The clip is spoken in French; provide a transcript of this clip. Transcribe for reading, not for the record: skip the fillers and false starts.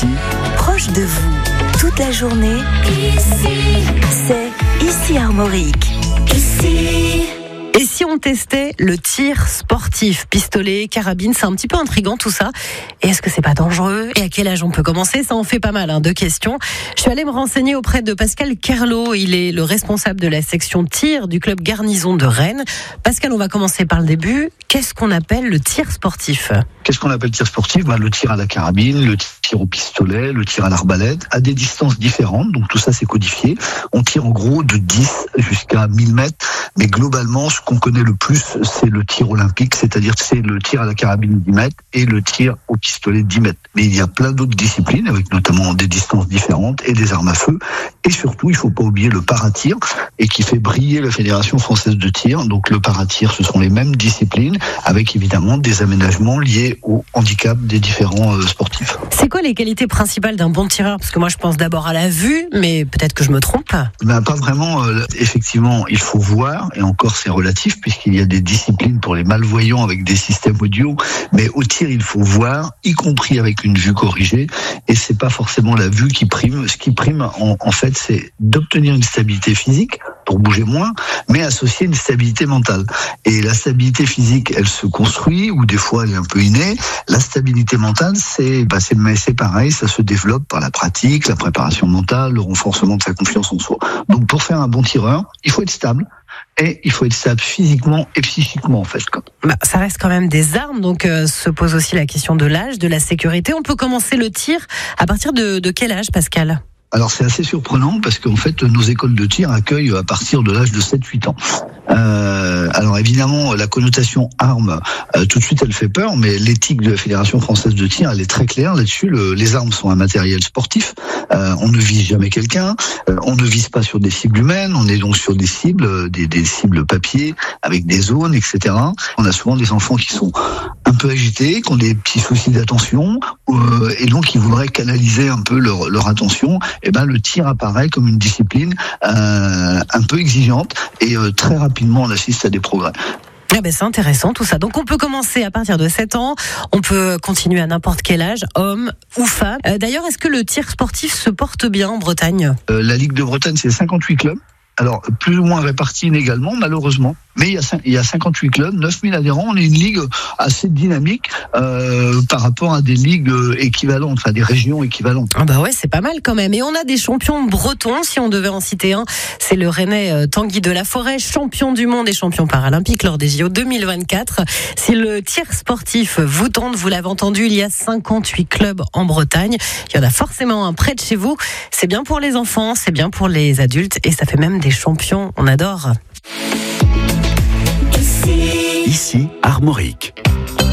Ici, proche de vous, toute la journée. Ici, c'est Ici Armorique. Ici. Et si on testait le tir sportif, pistolet, carabine, c'est un petit peu intriguant tout ça. Et est-ce que c'est pas dangereux? Et à quel âge on peut commencer? Ça en fait pas mal, de questions. Je suis allée me renseigner auprès de Pascal Kerlot. Il est le responsable de la section tir du club Garnison de Rennes. Pascal, on va commencer par le début. Qu'est-ce qu'on appelle le tir sportif? Qu'est-ce qu'on appelle tir sportif? Le tir à la carabine, le tir au pistolet, le tir à l'arbalète, à des distances différentes. Donc tout ça, c'est codifié. On tire en gros de 10 jusqu'à 1000 mètres. Mais globalement, ce qu'on connaît le plus, c'est le tir olympique, c'est-à-dire c'est le tir à la carabine 10 mètres et le tir au pistolet 10 mètres. Mais il y a plein d'autres disciplines, avec notamment des distances différentes et des armes à feu. Et surtout, il ne faut pas oublier le paratir, et qui fait briller la Fédération française de tir. Donc le paratir, ce sont les mêmes disciplines, avec évidemment des aménagements liés au handicap des différents sportifs. C'est quoi les qualités principales d'un bon tireur? Parce que moi, je pense d'abord à la vue, mais peut-être que je me trompe. Pas vraiment. Effectivement, il faut voir, et encore c'est relatif, puisqu'il y a des disciplines pour les malvoyants avec des systèmes audio, mais au tir, il faut voir, y compris avec une vue corrigée, et c'est pas forcément la vue qui prime. Ce qui prime, en fait, c'est d'obtenir une stabilité physique, pour bouger moins, mais associer une stabilité mentale. Et la stabilité physique, elle se construit, ou des fois elle est un peu innée. La stabilité mentale, c'est pareil, ça se développe par la pratique, la préparation mentale, le renforcement de sa confiance en soi. Donc pour faire un bon tireur, il faut être stable. Et il faut être stable physiquement et psychiquement, en fait. Ça reste quand même des armes, donc se pose aussi la question de l'âge, de la sécurité. On peut commencer le tir à partir de quel âge, Pascal ? Alors c'est assez surprenant parce qu'en fait nos écoles de tir accueillent à partir de l'âge de 7-8 ans. Alors évidemment la connotation arme tout de suite elle fait peur, mais l'éthique de la Fédération française de tir elle est très claire là-dessus. Les armes sont un matériel sportif, on ne vise jamais quelqu'un, on ne vise pas sur des cibles humaines, on est donc sur des cibles, des cibles papier avec des zones, etc. On a souvent des enfants qui sont un peu agités, qui ont des petits soucis d'attention et donc qui voudraient canaliser un peu leur attention. Le tir apparaît comme une discipline un peu exigeante et très rapidement on assiste à des progrès. C'est intéressant tout ça. Donc on peut commencer à partir de 7 ans, on peut continuer à n'importe quel âge, homme ou femme. D'ailleurs, est-ce que le tir sportif se porte bien en Bretagne ? La Ligue de Bretagne, c'est 58 clubs. Alors, plus ou moins répartis inégalement, malheureusement. Mais il y a 58 clubs, 9000 adhérents. On est une ligue assez dynamique par rapport à des ligues équivalentes, enfin des régions équivalentes. C'est pas mal quand même. Et on a des champions bretons, si on devait en citer un. C'est le Rennais Tanguy de la Forêt, champion du monde et champion paralympique lors des JO 2024. Si le tir sportif vous tente, vous l'avez entendu, il y a 58 clubs en Bretagne. Il y en a forcément un près de chez vous. C'est bien pour les enfants, c'est bien pour les adultes et ça fait même des champions, on adore. Ici Armorique.